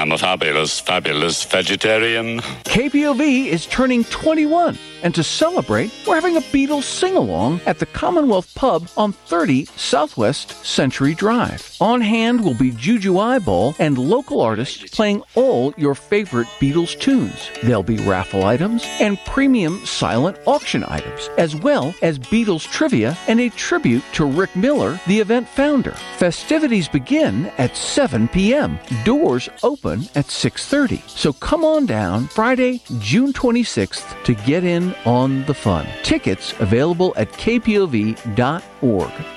I'm a fabulous, fabulous vegetarian. KPOV is turning 21, and to celebrate, we're having a Beatles sing-along at the Commonwealth Pub on 30 Southwest Century Drive. On hand will be Juju Eyeball and local artists playing all your favorite Beatles tunes. There'll be raffle items and premium silent auction items, as well as Beatles trivia and a tribute to Rick Miller, the event founder. Festivities begin at 7 p.m. Doors open at 6:30. So come on down Friday, June 26th to get in on the fun. Tickets available at kpov.org.